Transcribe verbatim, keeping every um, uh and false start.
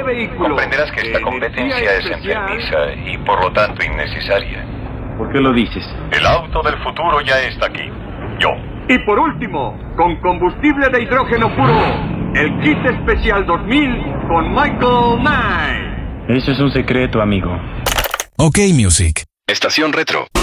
este vehículo. Comprenderás que esta de competencia energía es especial. enfermiza y por lo tanto innecesaria. ¿Por qué lo dices? El auto del futuro ya está aquí. Yo. Y por último, con combustible de hidrógeno puro, el kit especial dos mil con Michael Knight. Eso es un secreto, amigo. OK Music. Estación Retro.